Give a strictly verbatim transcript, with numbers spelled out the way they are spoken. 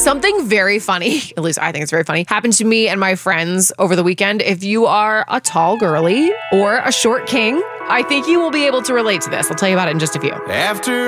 Something very funny, at least I think it's very funny, happened to me and my friends over the weekend. If you are a tall girly or a short king, I think you will be able to relate to this. I'll tell you about it in just a few. After